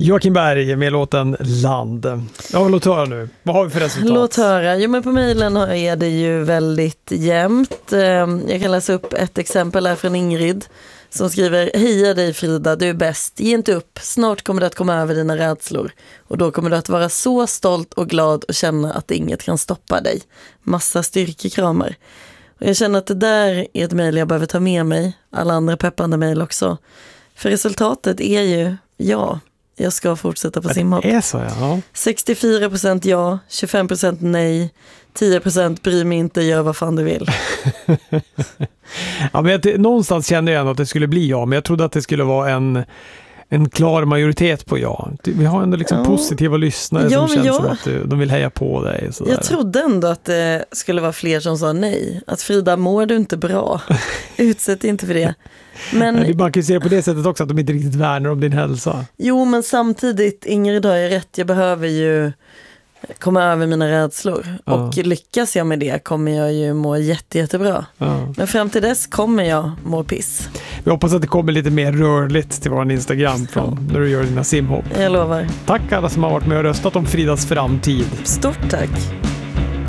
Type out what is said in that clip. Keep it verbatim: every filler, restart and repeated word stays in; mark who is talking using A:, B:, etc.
A: Joakim Berg med låten Land. Ja, låt höra nu. Vad har vi för resultat?
B: Låt höra. Jo, men på mejlen är det ju väldigt jämnt. Jag kan läsa upp ett exempel här från Ingrid som skriver: Heja dig Frida, du är bäst. Ge inte upp. Snart kommer du att komma över dina rädslor. Och då kommer du att vara så stolt och glad och känna att inget kan stoppa dig. Massa styrkekramar. Och jag känner att det där är ett mejl jag behöver ta med mig. Alla andra peppande mejl också. För resultatet är ju ja. Jag ska fortsätta på simhopp.
A: Det är så, ja.
B: sextiofyra procent ja, tjugofem procent nej, tio procent bryr mig inte, gör vad fan du vill.
A: Ja, men jag, någonstans kände jag ändå att det skulle bli ja, men jag trodde att det skulle vara en, en klar majoritet på ja. Vi har ändå liksom ja. positiva lyssnare
B: ja,
A: som känns
B: jag,
A: som att de vill heja på dig.
B: Jag där. trodde ändå att det skulle vara fler som sa nej. Att Frida, mår du inte bra? Utsätt inte för det. Men,
A: men man kan ju se på det sättet också att de inte riktigt värnar om din hälsa.
B: Jo, men samtidigt, Ingrid har ju rätt. Jag behöver ju komma över mina rädslor. Ja. Och lyckas jag med det kommer jag ju må jätte, jättebra. Ja. Men fram till dess kommer jag må piss.
A: Vi hoppas att det kommer lite mer rörligt till vår Instagram från ja. när du gör dina simhopp.
B: Jag lovar.
A: Tack alla som har varit med och röstat om Fridas framtid.
B: Stort tack.